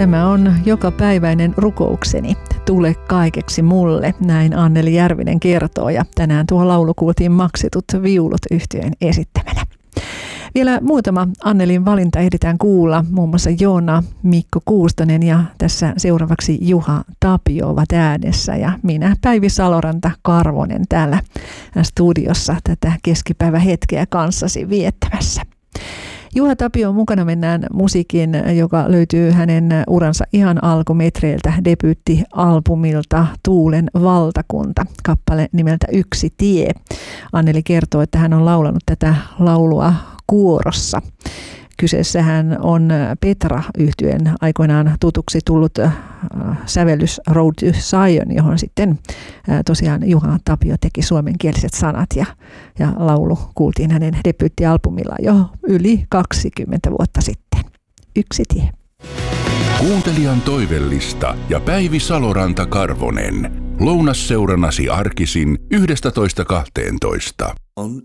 Tämä on jokapäiväinen rukoukseni. Tule kaikeksi mulle, näin Anneli Järvinen kertoo, ja tänään tuo laulu kuultiin Maksetut viulut -yhtyeen esittämänä. Vielä muutama Annelin valinta ehditään kuulla, muun muassa Joona, Mikko Kuustonen ja tässä seuraavaksi Juha Tapio ovat äänessä ja minä Päivi Saloranta Karvonen täällä studiossa tätä keskipäivähetkeä kanssasi viettämässä. Juha Tapio mukana mennään musiikin, joka löytyy hänen uransa ihan alkumetreiltä debyyttialbumilta Tuulen valtakunta, kappale nimeltä Yksi tie. Anneli kertoo, että hän on laulanut tätä laulua kuorossa. Kyseessähän on Petra-yhtyeen aikoinaan tutuksi tullut sävellys Road to Zion, johon sitten tosiaan Juha Tapio teki suomenkieliset sanat ja laulu kuultiin hänen debyyttialbumilla jo yli 20 vuotta sitten. Yksi tie. Kuuntelijan toivellista ja Päivi Saloranta Karvonen. Lounasseuranasi arkisin 11.12.